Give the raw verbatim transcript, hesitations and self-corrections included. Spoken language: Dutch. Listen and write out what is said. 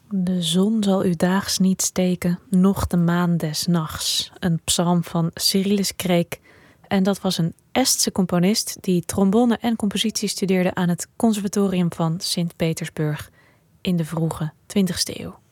De zon zal u daags niet steken, noch de maan des nachts. Een psalm van Cyrillus Kreek. En dat was een Estse componist die trombone en compositie studeerde aan het Conservatorium van Sint-Petersburg in de vroege twintigste eeuw.